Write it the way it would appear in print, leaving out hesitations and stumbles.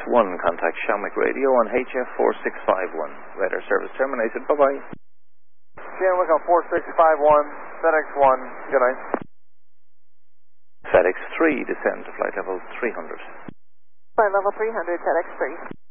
1, contact Shamrock Radio on HF4651. Radar service terminated. Bye-bye. Shamrock on 4651, FedEx 1, good night. FedEx 3, descend to flight level 300. Flight level 300, FedEx 3.